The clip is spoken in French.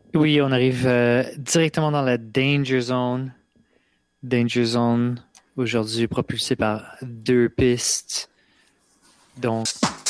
Oui, on arrive directement dans la Danger Zone. Danger Zone, aujourd'hui propulsé par deux pistes. Donc,